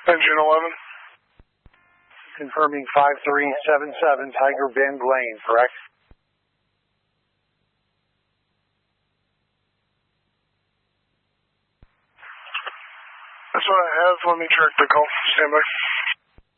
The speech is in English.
Engine 11. Confirming 5377 Tiger Bend Lane, correct? That's what I have. Let me track the call. Stand by.